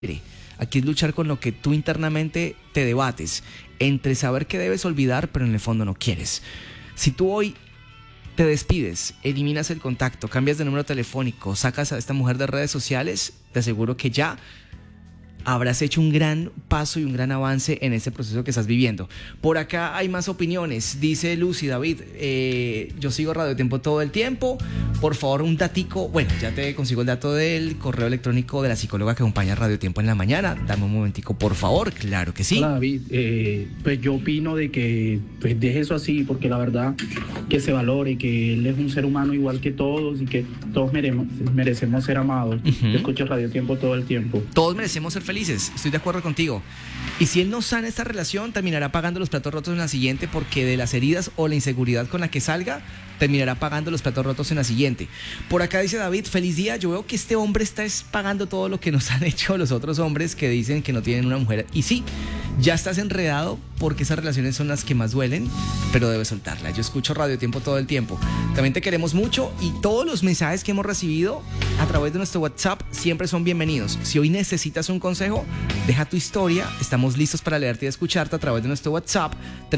Aquí es luchar con lo que tú internamente te debates, entre saber que debes olvidar, pero en el fondo no quieres. Si tú hoy te despides, eliminas el contacto, cambias de número telefónico, sacas a esta mujer de redes sociales, te aseguro que ya habrás hecho un gran paso y un gran avance en este proceso que estás viviendo. Por acá hay más opiniones. Dice Lucy, David, yo sigo Radio Tiempo todo el tiempo. Por favor, un datico. Bueno, ya te consigo el dato del correo electrónico de la psicóloga que acompaña Radio Tiempo en la mañana. Dame un momentico, por favor. Claro que sí. Hola, David. Pues yo opino de que pues deje eso así, porque la verdad que se valore, que él es un ser humano igual que todos y que todos merecemos ser amados. Yo escucho Radio Tiempo todo el tiempo. Todos merecemos ser felices, estoy de acuerdo contigo. Y si él no sana esta relación, terminará pagando los platos rotos en la siguiente, porque de las heridas o la inseguridad con la que salga, terminará pagando los platos rotos en la siguiente. Por acá dice David, feliz día. Yo veo que este hombre está pagando todo lo que nos han hecho los otros hombres que dicen que no tienen una mujer. Y sí, ya estás enredado porque esas relaciones son las que más duelen, pero debes soltarla. Yo escucho Radio Tiempo todo el tiempo. También te queremos mucho y todos los mensajes que hemos recibido a través de nuestro WhatsApp siempre son bienvenidos. Si hoy necesitas un consejo, deja tu historia. Estamos listos para leerte y escucharte a través de nuestro WhatsApp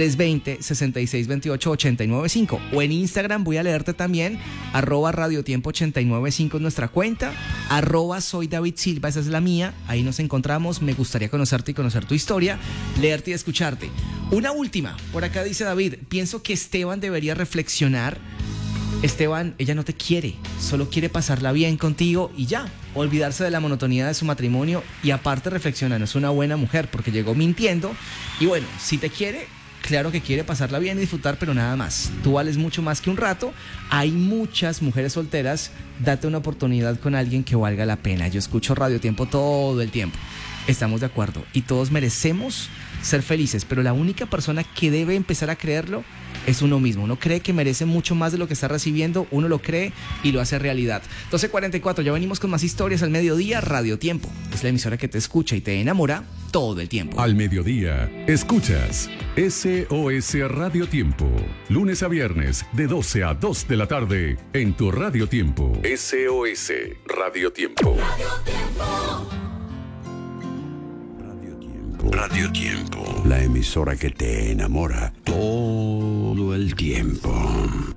320-6628-895 o en Instagram voy a leerte también @radiotiempo895 es nuestra cuenta, @soy David Silva, esa es la mía. Ahí nos encontramos. Me gustaría conocerte y conocer tu historia, leerte y escucharte. Una última, por acá dice David, pienso que Esteban debería reflexionar. Esteban, ella no te quiere, solo quiere pasarla bien contigo y ya, olvidarse de la monotonía de su matrimonio y aparte reflexiona, no es una buena mujer porque llegó mintiendo y bueno, si te quiere, claro que quiere pasarla bien y disfrutar, pero nada más. Tú vales mucho más que un rato. Hay muchas mujeres solteras, date una oportunidad con alguien que valga la pena. Yo escucho Radio Tiempo todo el tiempo. Estamos de acuerdo y todos merecemos ser felices, pero la única persona que debe empezar a creerlo es uno mismo. Uno cree que merece mucho más de lo que está recibiendo, uno lo cree y lo hace realidad. 12:44, ya venimos con más historias al mediodía. Radio Tiempo es la emisora que te escucha y te enamora todo el tiempo. Al mediodía, escuchas SOS Radio Tiempo. Lunes a viernes, de 12 a 2 de la tarde, en tu Radio Tiempo. SOS Radio Tiempo. Radio Tiempo. Radio Tiempo. La emisora que te enamora todo el tiempo.